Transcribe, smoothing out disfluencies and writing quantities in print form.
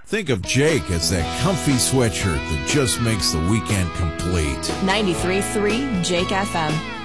Think of Jake as that comfy sweatshirt that just makes the weekend complete. 93.3 Jake FM.